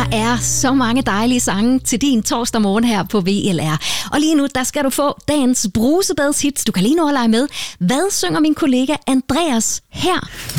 er så mange dejlige sange til din torsdag morgen her på VLR. Og lige nu, der skal du få dagens brusebadshits. Du kan lige nu lege med. Hvad synger min kollega Andreas her?